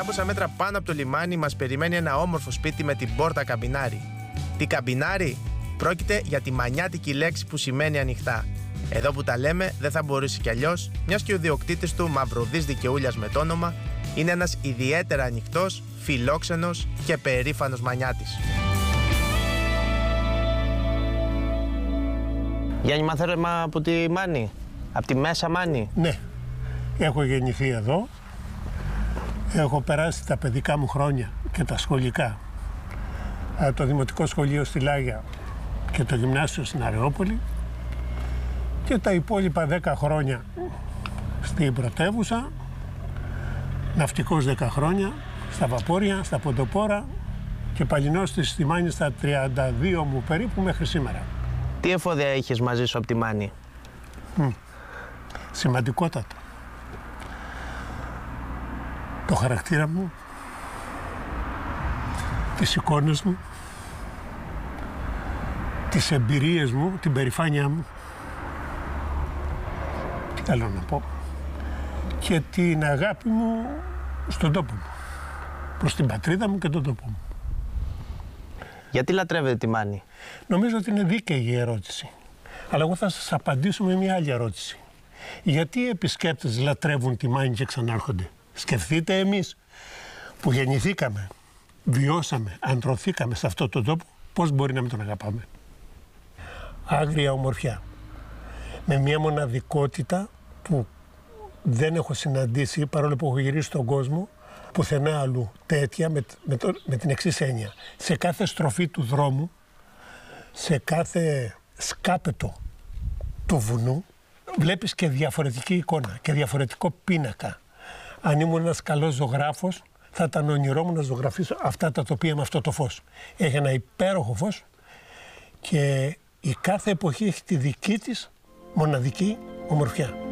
κάμποσα μέτρα πάνω από το λιμάνι μας περιμένει ένα όμορφο σπίτι με την πόρτα καμπινάρι. Τι καμπινάρι? Πρόκειται για τη μανιάτικη λέξη που σημαίνει ανοιχτά. Εδώ που τα λέμε δεν θα μπορούσε κι αλλιώς, μιας και ο ιδιοκτήτης του, Μαυροδής Δικαιούλιας με το όνομα, είναι ένας ιδιαίτερα ανοιχτός, φιλόξενος και περήφανος μανιάτης. Γιάννη, μαθαίρεμα από τη Μάνη, από τη Μέσα Μάνη. Ναι, έχω γεννηθεί εδώ, έχω περάσει τα παιδικά μου χρόνια και τα σχολικά, το δημοτικό σχολείο στη Λάγια και το γυμνάσιο στην Αρεόπολη και τα υπόλοιπα 10 χρόνια στην πρωτεύουσα, ναυτικός 10 χρόνια, στα βαπόρια, στα ποντοπόρα και παλινός στη Μάνη στα 32 μου περίπου μέχρι σήμερα. Τι εφόδια είχες μαζί σου από τη Μάνη? Σημαντικότατα. Το χαρακτήρα μου, τις εικόνες μου, τις εμπειρίες μου, την περηφάνειά μου, τι θέλω να πω, και την αγάπη μου στον τόπο μου, προς την πατρίδα μου και τον τόπο μου. Γιατί λατρεύετε τη Μάνη? Νομίζω ότι είναι δίκαιη η ερώτηση, αλλά εγώ θα σας απαντήσω με μια άλλη ερώτηση. Γιατί οι επισκέπτες λατρεύουν τη Μάνη και ξανάρχονται? Σκεφτείτε εμείς που γεννηθήκαμε, βιώσαμε, αντρωθήκαμε σε αυτόν τον τόπο, πώς μπορεί να μην τον αγαπάμε? Άγρια ομορφιά, με μια μοναδικότητα που δεν έχω συναντήσει, παρόλο που έχω γυρίσει στον κόσμο, πουθενά αλλού τέτοια, με την εξής έννοια. Σε κάθε στροφή του δρόμου, σε κάθε σκάπετο του βουνού, βλέπεις και διαφορετική εικόνα και διαφορετικό πίνακα. Αν ήμουν ένας καλός ζωγράφος, θα ήταν όνειρό μου να ζωγραφίσω αυτά τα τοπία με αυτό το φως. Έχει ένα υπέροχο φως και η κάθε εποχή έχει τη δική της μοναδική ομορφιά.